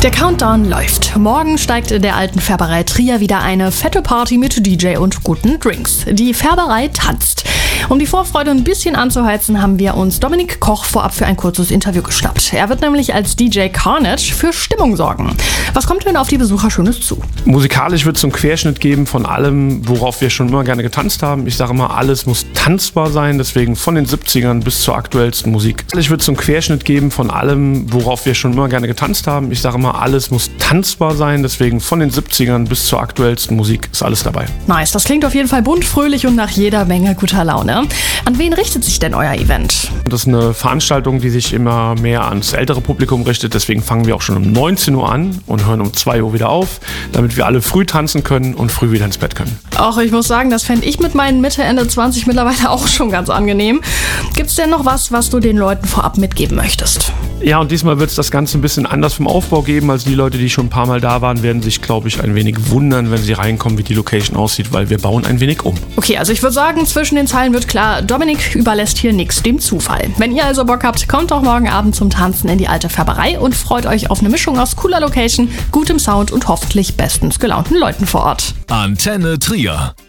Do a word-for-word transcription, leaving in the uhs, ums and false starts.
Der Countdown läuft. Morgen steigt in der alten Färberei Trier wieder eine fette Party mit D J und guten Drinks. Die Färberei tanzt. Um die Vorfreude ein bisschen anzuheizen, haben wir uns Dominik Koch vorab für ein kurzes Interview geschnappt. Er wird nämlich als D J Carnage für Stimmung sorgen. Was kommt denn auf die Besucher Schönes zu? Musikalisch wird es einen Querschnitt geben von allem, worauf wir schon immer gerne getanzt haben. Ich sage immer, alles muss tanzbar sein, deswegen von den siebzigern bis zur aktuellsten Musik. Musikalisch wird es einen Querschnitt geben von allem, worauf wir schon immer gerne getanzt haben. Ich sage immer, alles muss tanzbar sein, deswegen von den siebzigern bis zur aktuellsten Musik ist alles dabei. Nice, das klingt auf jeden Fall bunt, fröhlich und nach jeder Menge guter Laune. An wen richtet sich denn euer Event? Das ist eine Veranstaltung, die sich immer mehr ans ältere Publikum richtet, deswegen fangen wir auch schon um neunzehn Uhr an und hören um zwei Uhr wieder auf, damit wir alle früh tanzen können und früh wieder ins Bett können. Auch ich muss sagen, das fände ich mit meinen Mitte, Ende zwanzig mittlerweile auch schon ganz angenehm. Gibt's denn noch was, was du den Leuten vorab mitgeben möchtest? Ja, und diesmal wird es das Ganze ein bisschen anders vom Aufbau geben, als die Leute, die schon ein paar Mal da waren, werden sich, glaube ich, ein wenig wundern, wenn sie reinkommen, wie die Location aussieht, weil wir bauen ein wenig um. Okay, also ich würde sagen, zwischen den Zeilen wird klar, Dominik überlässt hier nichts dem Zufall. Wenn ihr also Bock habt, kommt doch morgen Abend zum Tanzen in die alte Färberei und freut euch auf eine Mischung aus cooler Location, gutem Sound und hoffentlich bestens gelaunten Leuten vor Ort. Antenne Trier.